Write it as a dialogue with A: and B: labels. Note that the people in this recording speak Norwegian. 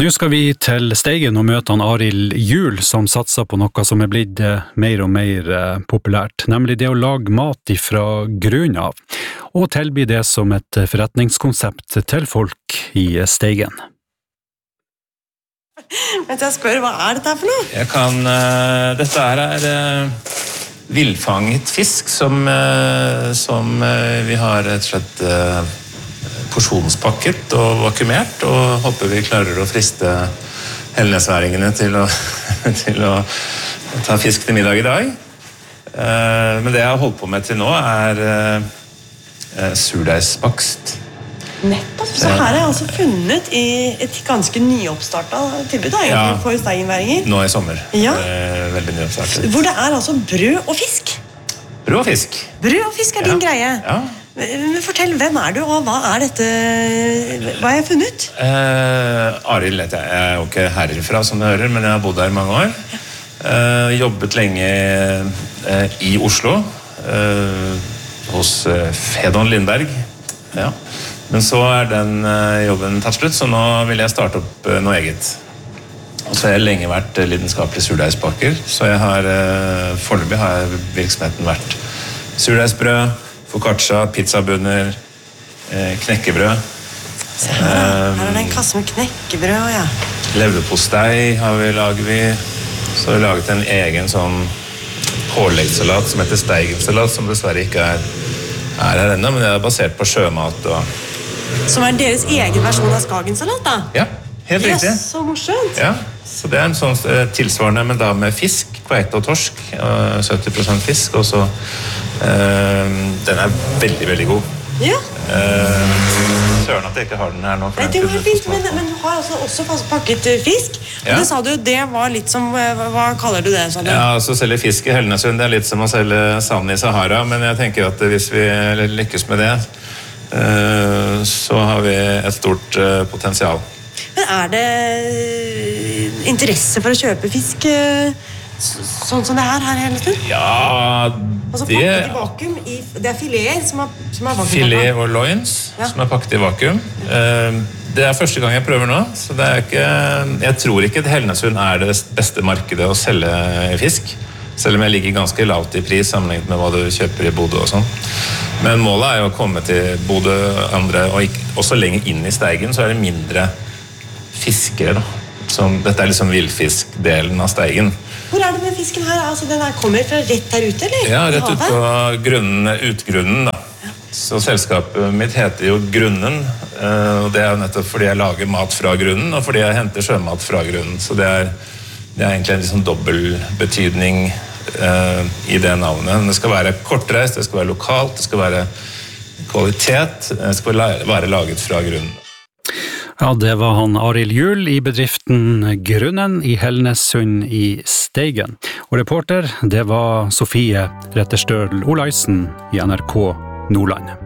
A: Nå skal vi til Steigen og møte han Arild Juhl, som satser på noe som blitt mer og mer populært, nemlig det å lage mat fra grunnen av, og tilby det som et forretningskonsept til folk i Steigen.
B: Men jeg spør, hva dette for noe?
C: Dette er villfanget fisk som vi har rett og slett porsjonspakket og vakuumert, og håper vi klarer å friste helnesværingene til å ta fisk til middag i dag. Men det jeg har holdt på med til nå surdeigsbakst.
B: Nettopp, så her har jeg altså funnet i et ganske nyoppstartet tilbud for steigenværinger.
C: Nå i sommer.
B: Ja.
C: Veldig nyoppstartet.
B: Hvor det altså brød og fisk.
C: Brød og fisk.
B: Brød og fisk din greie.
C: Ja.
B: Men fortell, hvem du, og hva dette, hva har jeg funnet?
C: Arild heter jeg. Jeg jo ikke herfra, som du hører, men jeg har bodd her i mange år. Jobbet lenge i Oslo, hos Fedon Lindberg. Ja. Men så den jobben tatt slutt, så nå vil jeg starte opp noe eget. Og så har jeg lenge vært lidenskapelig surdeigsbaker, så foreløpig har virksomheten vært surdeigsbrød, focaccia, pizzabunner, knekkebrød.
B: Se her det en kasse med knekkebrød, ja.
C: Leverpostei lager vi. Så har vi laget en egen sånn påleggssalat som heter steigensalat, som dessverre ikke her ennå, men det basert på sjømat.
B: Som deres egen versjon av skagensalat, da?
C: Ja, helt riktig.
B: Yes, så morsomt.
C: Ja, så det en sånn tilsvarende, men da med fisk, kveite og torsk, 70% fisk, og så den veldig, veldig god.
B: Ja.
C: Søren at jeg ikke har den her nå.
B: Det var fint, men du har også pakket fisk. Og det sa du, det var litt som, hva kaller du det? Sa du?
C: Ja, så selge fisk i Helnesund, det litt som å selge sand i Sahara, men jeg tenker at hvis vi lykkes med det, så har vi et stort potensial.
B: Men det interesse for å kjøpe fisk sånn som det her i Helnesund?
C: Ja,
B: altså, pakket i vakuum, det fileter som vakuum.
C: Filet og loins, som pakket i vakuum. Det første gang jeg prøver nå, så det ikke, jeg tror ikke at Helnesund det beste markedet å selge fisk, selv om jeg ligger ganske lavt i pris sammenlignet med hva du kjøper i Bodø og sånn. Men målet jo å komme til Bodø andre, og også lenger inn i Steigen, så det mindre fiskere da. Dette liksom villfiskdelen av Steigen.
B: Hvor det med fisken her? Altså, den kommer fra rett der ute, eller?
C: Ja, rett ut på utgrunnen da. Så selskapet mitt heter jo Grunnen, og det jo nettopp fordi jeg lager mat fra grunnen, og fordi jeg henter sjømat fra grunnen. Så det egentlig en liksom dobbel betydning i det navnet. Det skal være kortreist, det skal være lokalt, det skal være kvalitet, det skal være laget fra grunnen.
A: Ja, det var han Arild Juhl i bedriften Grunnen i Helnesund i Steigen. Og reporter, det var Sofie Retterstøl Olaisen i NRK Nordland.